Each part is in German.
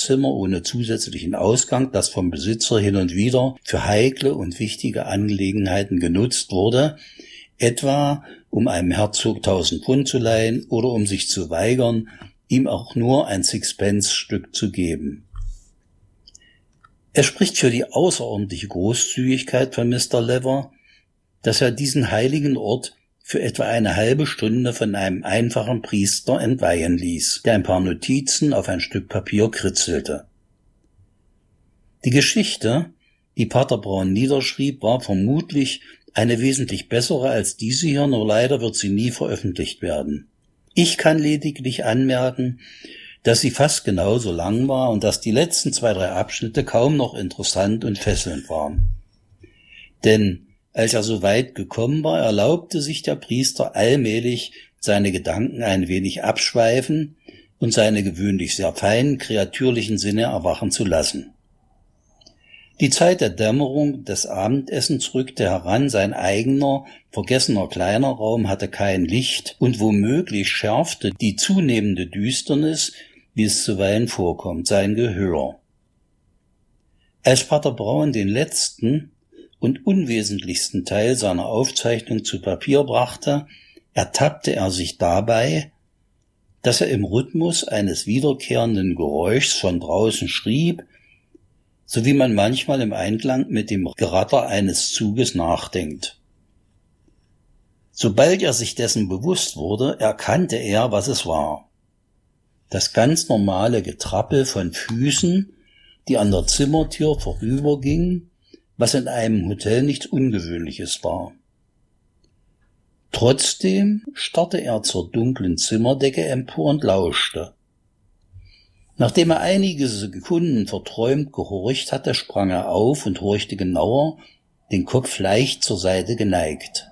Schlafzimmer ohne zusätzlichen Ausgang, das vom Besitzer hin und wieder für heikle und wichtige Angelegenheiten genutzt wurde, etwa um einem Herzog 1000 Pfund zu leihen oder um sich zu weigern, ihm auch nur ein Sixpence-Stück zu geben. Es spricht für die außerordentliche Großzügigkeit von Mr. Lever, dass er diesen heiligen Ort für etwa eine halbe Stunde von einem einfachen Priester entweihen ließ, der ein paar Notizen auf ein Stück Papier kritzelte. Die Geschichte, die Pater Braun niederschrieb, war vermutlich eine wesentlich bessere als diese hier, nur leider wird sie nie veröffentlicht werden. Ich kann lediglich anmerken, dass sie fast genauso lang war und dass die letzten 2-3 Abschnitte kaum noch interessant und fesselnd waren. Denn als er so weit gekommen war, erlaubte sich der Priester allmählich seine Gedanken ein wenig abschweifen und seine gewöhnlich sehr feinen, kreatürlichen Sinne erwachen zu lassen. Die Zeit der Dämmerung des Abendessens rückte heran, sein eigener, vergessener kleiner Raum hatte kein Licht und womöglich schärfte die zunehmende Düsternis, wie es zuweilen vorkommt, sein Gehör. Als Pater Braun den letzten und unwesentlichsten Teil seiner Aufzeichnung zu Papier brachte, ertappte er sich dabei, dass er im Rhythmus eines wiederkehrenden Geräuschs von draußen schrieb, so wie man manchmal im Einklang mit dem Geratter eines Zuges nachdenkt. Sobald er sich dessen bewusst wurde, erkannte er, was es war. Das ganz normale Getrappel von Füßen, die an der Zimmertür vorübergingen, was in einem Hotel nichts Ungewöhnliches war. Trotzdem starrte er zur dunklen Zimmerdecke empor und lauschte. Nachdem er einige Sekunden verträumt gehorcht hatte, sprang er auf und horchte genauer, den Kopf leicht zur Seite geneigt.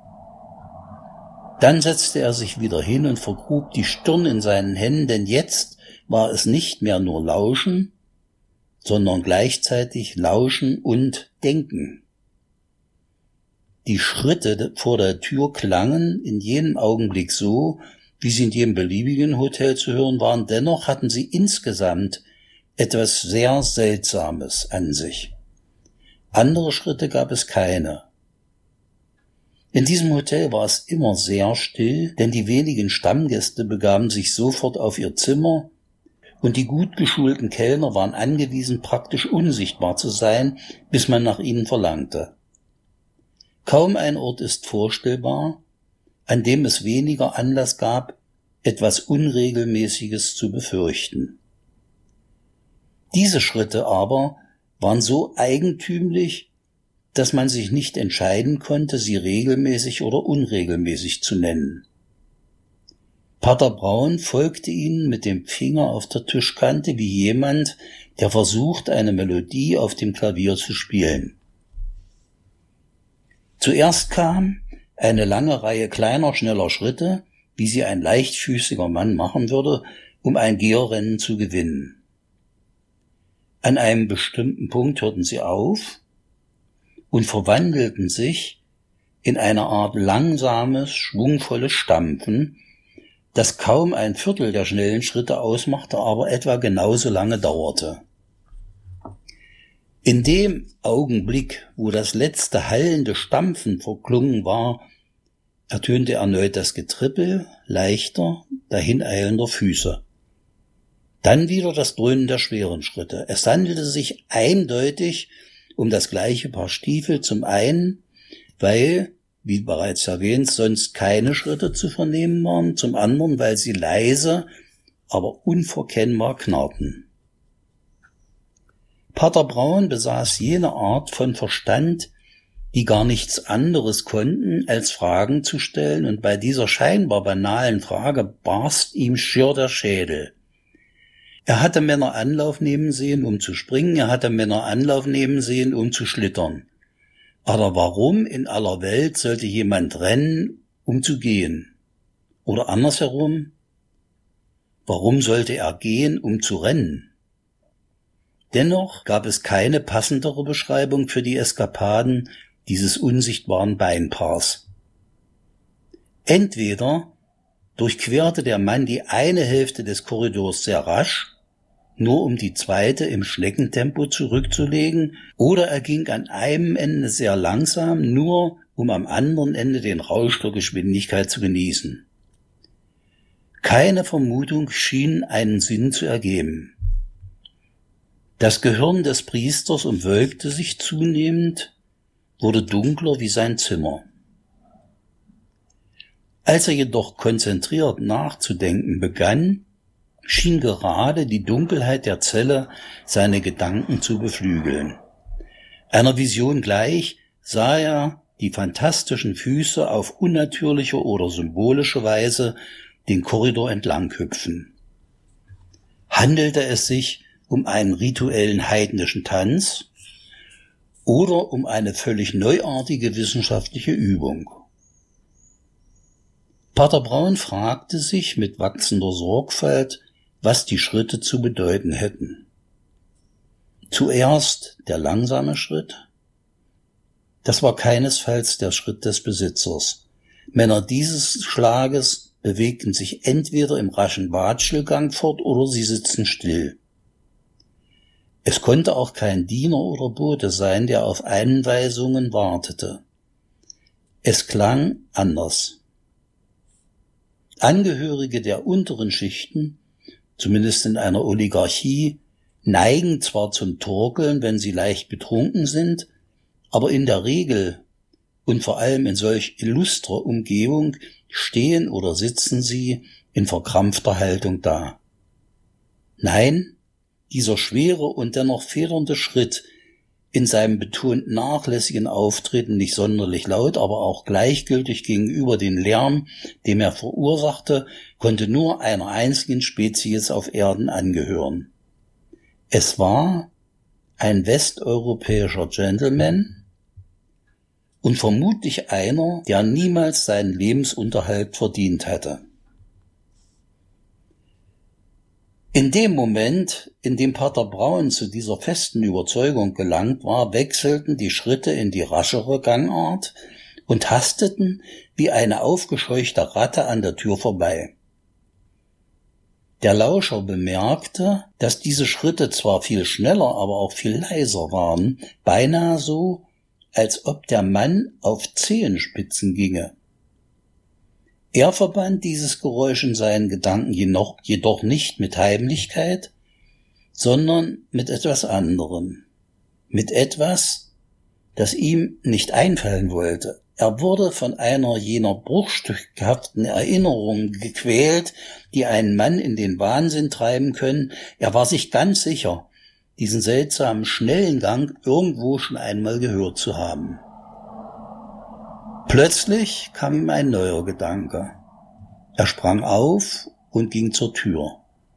Dann setzte er sich wieder hin und vergrub die Stirn in seinen Händen, denn jetzt war es nicht mehr nur Lauschen, sondern gleichzeitig Lauschen und Denken. Die Schritte vor der Tür klangen in jenem Augenblick so, wie sie in jedem beliebigen Hotel zu hören waren, dennoch hatten sie insgesamt etwas sehr Seltsames an sich. Andere Schritte gab es keine. In diesem Hotel war es immer sehr still, denn die wenigen Stammgäste begaben sich sofort auf ihr Zimmer und die gut geschulten Kellner waren angewiesen, praktisch unsichtbar zu sein, bis man nach ihnen verlangte. Kaum ein Ort ist vorstellbar, an dem es weniger Anlass gab, etwas Unregelmäßiges zu befürchten. Diese Schritte aber waren so eigentümlich, dass man sich nicht entscheiden konnte, sie regelmäßig oder unregelmäßig zu nennen. Pater Braun folgte ihnen mit dem Finger auf der Tischkante wie jemand, der versucht, eine Melodie auf dem Klavier zu spielen. Zuerst kam eine lange Reihe kleiner, schneller Schritte, wie sie ein leichtfüßiger Mann machen würde, um ein Geherrennen zu gewinnen. An einem bestimmten Punkt hörten sie auf und verwandelten sich in eine Art langsames, schwungvolles Stampfen, das kaum ein Viertel der schnellen Schritte ausmachte, aber etwa genauso lange dauerte. In dem Augenblick, wo das letzte hallende Stampfen verklungen war, ertönte erneut das Getrippel leichter, dahineilender Füße. Dann wieder das Dröhnen der schweren Schritte. Es handelte sich eindeutig um das gleiche Paar Stiefel, zum einen, weil, wie bereits erwähnt, sonst keine Schritte zu vernehmen waren, zum anderen, weil sie leise, aber unverkennbar knarrten. Pater Braun besaß jene Art von Verstand, die gar nichts anderes konnten, als Fragen zu stellen, und bei dieser scheinbar banalen Frage barst ihm schier der Schädel. Er hatte Männer Anlauf nehmen sehen, um zu springen, er hatte Männer Anlauf nehmen sehen, um zu schlittern. Aber warum in aller Welt sollte jemand rennen, um zu gehen? Oder andersherum, warum sollte er gehen, um zu rennen? Dennoch gab es keine passendere Beschreibung für die Eskapaden dieses unsichtbaren Beinpaars. Entweder durchquerte der Mann die eine Hälfte des Korridors sehr rasch, nur um die zweite im Schneckentempo zurückzulegen, oder er ging an einem Ende sehr langsam, nur um am anderen Ende den Rausch der Geschwindigkeit zu genießen. Keine Vermutung schien einen Sinn zu ergeben. Das Gehirn des Priesters umwölkte sich zunehmend, wurde dunkler wie sein Zimmer. Als er jedoch konzentriert nachzudenken begann, schien gerade die Dunkelheit der Zelle seine Gedanken zu beflügeln. Einer Vision gleich sah er die fantastischen Füße auf unnatürliche oder symbolische Weise den Korridor entlang hüpfen. Handelte es sich um einen rituellen heidnischen Tanz oder um eine völlig neuartige wissenschaftliche Übung? Pater Braun fragte sich mit wachsender Sorgfalt, was die Schritte zu bedeuten hätten. Zuerst der langsame Schritt. Das war keinesfalls der Schritt des Besitzers. Männer dieses Schlages bewegten sich entweder im raschen Watschelgang fort oder sie sitzen still. Es konnte auch kein Diener oder Bote sein, der auf Anweisungen wartete. Es klang anders. Angehörige der unteren Schichten, zumindest in einer Oligarchie, neigen zwar zum Torkeln, wenn sie leicht betrunken sind, aber in der Regel und vor allem in solch illustrer Umgebung stehen oder sitzen sie in verkrampfter Haltung da. Nein, dieser schwere und dennoch federnde Schritt, in seinem betont nachlässigen Auftreten nicht sonderlich laut, aber auch gleichgültig gegenüber dem Lärm, dem er verursachte, konnte nur einer einzigen Spezies auf Erden angehören. Es war ein westeuropäischer Gentleman und vermutlich einer, der niemals seinen Lebensunterhalt verdient hatte. In dem Moment, in dem Pater Braun zu dieser festen Überzeugung gelangt war, wechselten die Schritte in die raschere Gangart und hasteten wie eine aufgescheuchte Ratte an der Tür vorbei. Der Lauscher bemerkte, dass diese Schritte zwar viel schneller, aber auch viel leiser waren, beinahe so, als ob der Mann auf Zehenspitzen ginge. Er verband dieses Geräusch in seinen Gedanken jedoch nicht mit Heimlichkeit, sondern mit etwas anderem. Mit etwas, das ihm nicht einfallen wollte. Er wurde von einer jener bruchstückhaften Erinnerungen gequält, die einen Mann in den Wahnsinn treiben können. Er war sich ganz sicher, diesen seltsamen, schnellen Gang irgendwo schon einmal gehört zu haben. Plötzlich kam ihm ein neuer Gedanke. Er sprang auf und ging zur Tür.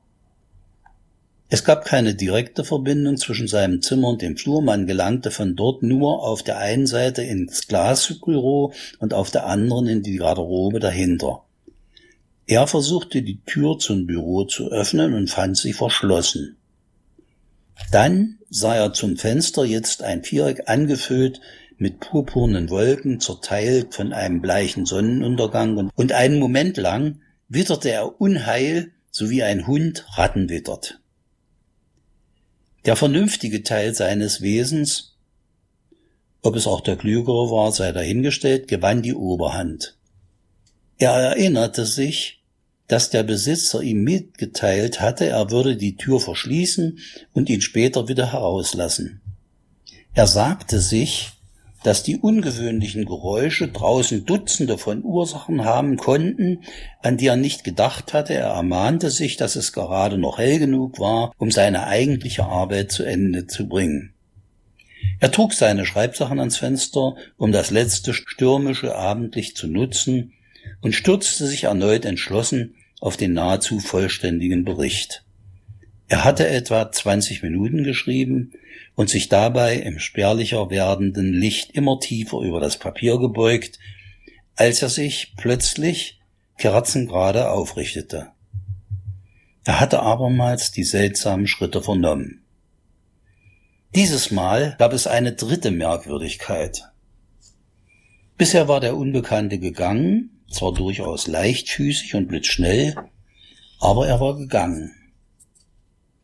Es gab keine direkte Verbindung zwischen seinem Zimmer und dem Flur. Man gelangte von dort nur auf der einen Seite ins Glasbüro und auf der anderen in die Garderobe dahinter. Er versuchte, die Tür zum Büro zu öffnen und fand sie verschlossen. Dann sah er zum Fenster jetzt ein Viereck angefüllt mit purpurnen Wolken, zerteilt von einem bleichen Sonnenuntergang, und einen Moment lang witterte er Unheil, so wie ein Hund Ratten wittert. Der vernünftige Teil seines Wesens, ob es auch der klügere war, sei dahingestellt, gewann die Oberhand. Er erinnerte sich, dass der Besitzer ihm mitgeteilt hatte, er würde die Tür verschließen und ihn später wieder herauslassen. Er sagte sich, dass die ungewöhnlichen Geräusche draußen Dutzende von Ursachen haben konnten, an die er nicht gedacht hatte. Er ermahnte sich, dass es gerade noch hell genug war, um seine eigentliche Arbeit zu Ende zu bringen. Er trug seine Schreibsachen ans Fenster, um das letzte stürmische Abendlicht zu nutzen, und stürzte sich erneut entschlossen auf den nahezu vollständigen Bericht. Er hatte etwa 20 Minuten geschrieben und sich dabei im spärlicher werdenden Licht immer tiefer über das Papier gebeugt, als er sich plötzlich kerzengerade aufrichtete. Er hatte abermals die seltsamen Schritte vernommen. Dieses Mal gab es eine dritte Merkwürdigkeit. Bisher war der Unbekannte gegangen, zwar durchaus leichtfüßig und blitzschnell, aber er war gegangen.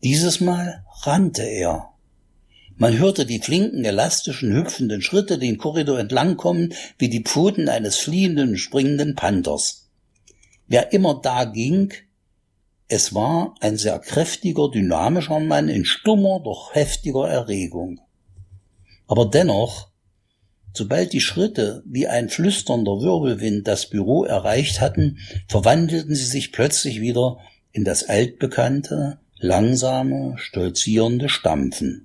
Dieses Mal rannte er. Man hörte die flinken, elastischen, hüpfenden Schritte den Korridor entlangkommen, wie die Pfoten eines fliehenden und springenden Panthers. Wer immer da ging, es war ein sehr kräftiger, dynamischer Mann in stummer, doch heftiger Erregung. Aber dennoch, sobald die Schritte wie ein flüsternder Wirbelwind das Büro erreicht hatten, verwandelten sie sich plötzlich wieder in das altbekannte, langsame, stolzierende Stampfen.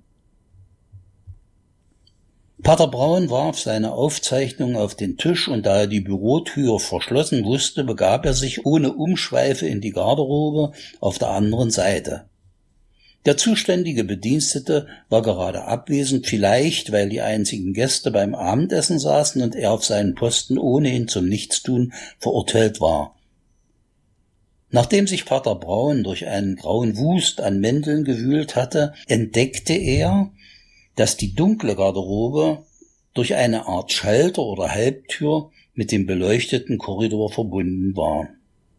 Pater Braun warf seine Aufzeichnung auf den Tisch und da er die Bürotür verschlossen wusste, begab er sich ohne Umschweife in die Garderobe auf der anderen Seite. Der zuständige Bedienstete war gerade abwesend, vielleicht weil die einzigen Gäste beim Abendessen saßen und er auf seinen Posten ohnehin zum Nichtstun verurteilt war. Nachdem sich Pater Braun durch einen grauen Wust an Mänteln gewühlt hatte, entdeckte er, dass die dunkle Garderobe durch eine Art Schalter oder Halbtür mit dem beleuchteten Korridor verbunden war.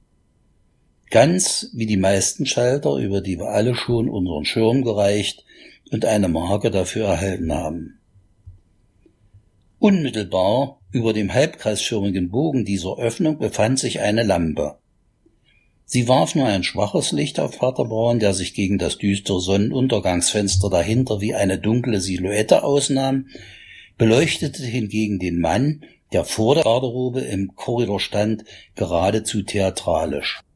Ganz wie die meisten Schalter, über die wir alle schon unseren Schirm gereicht und eine Marke dafür erhalten haben. Unmittelbar über dem halbkreisförmigen Bogen dieser Öffnung befand sich eine Lampe. Sie warf nur ein schwaches Licht auf Pater Braun, der sich gegen das düstere Sonnenuntergangsfenster dahinter wie eine dunkle Silhouette ausnahm, beleuchtete hingegen den Mann, der vor der Garderobe im Korridor stand, geradezu theatralisch.